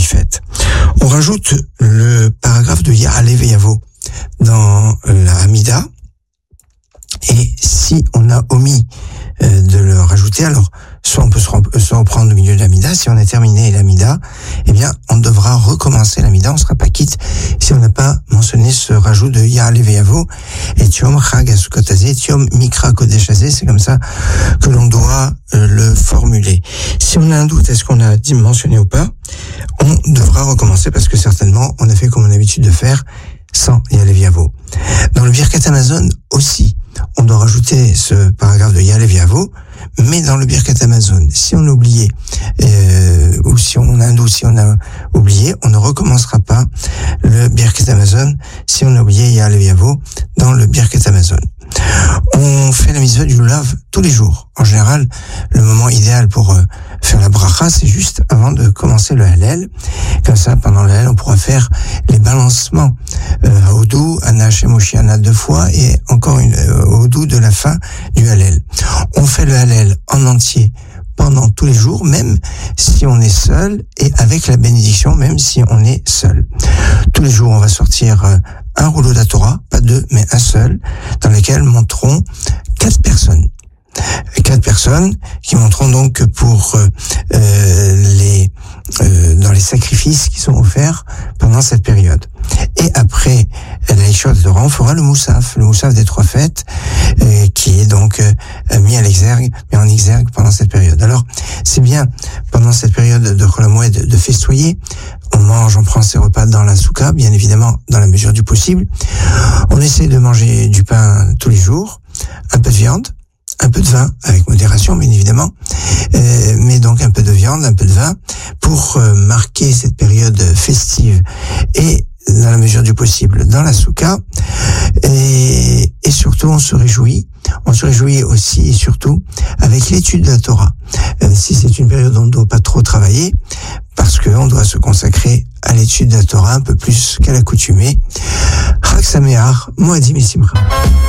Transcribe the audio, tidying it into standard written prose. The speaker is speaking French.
mi-fête. On rajoute le paragraphe de Ya'aleh Ve'yavo dans la Hamida. Et si on a omis de le rajouter, alors soit on peut se reprendre au milieu de l'Amida. Si on a terminé l'Amida, eh bien on devra recommencer l'Amida. On sera pas quitte si on n'a pas mentionné ce rajout de Ya'aleh Ve'yavo et Tiom Chag HaSukkot Hazeh, Tiom Mikra Kodesh Hazeh. C'est comme ça que l'on doit le formuler. Si on a un doute, est-ce qu'on a mentionné ou pas, on devra recommencer parce que certainement on a fait comme on a l'habitude de faire sans Ya'aleh Ve'yavo. Dans le Birkat Hamazon aussi, on doit rajouter ce paragraphe de Ya'aleh Ve'yavo, mais dans le Birkat Hamazon, si on a oublié, ou si on a un doute, si on a oublié, on ne recommencera pas le Birkat Hamazon si on a oublié Ya'aleh Ve'yavo dans le Birkat Hamazon. On fait la mitzvah du lulav tous les jours. En général, le moment idéal pour faire la bracha, c'est juste avant de commencer le Hallel. Comme ça, pendant le Hallel, on pourra faire les balancements Hodou, Ana Hashem Oshiana 2 fois et encore une Hodou de la fin du Hallel. On fait le Hallel en entier pendant tous les jours, même si on est seul, et avec la bénédiction, même si on est seul. Tous les jours, on va sortir un rouleau d'Atorah, pas 2, mais un seul, dans lequel monteront 4 personnes. 4 personnes qui monteront donc pour dans les sacrifices qui sont offerts pendant cette période. Et après l'Aïchot de Torah, on fera le Moussaf des 3 fêtes, qui est donc mis en exergue pendant cette période. Alors, c'est bien pendant cette période de Chol HaMoed de festoyer. On prend ses repas dans la souka, bien évidemment, dans la mesure du possible. On essaie de manger du pain tous les jours, un peu de viande, un peu de vin, avec modération, bien évidemment, mais donc un peu de viande, un peu de vin, pour marquer cette période festive et dans la mesure du possible dans la souka, et surtout on se réjouit aussi et surtout avec l'étude de la Torah. Si c'est une période où on ne doit pas trop travailler, parce qu'on doit se consacrer à l'étude de la Torah un peu plus qu'à l'accoutumée. Chag Sameach, Moadim et Simcha.